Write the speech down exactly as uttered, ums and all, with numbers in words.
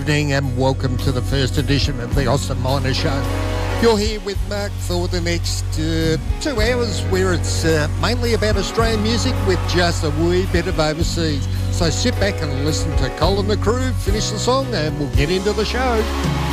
Evening and welcome to the first edition of the Austin Miner Show. You're here with Mark for the next uh, two hours where it's uh, mainly about Australian music with just a wee bit of overseas. So sit back and listen to Colin the Crew finish the song and we'll get into the show.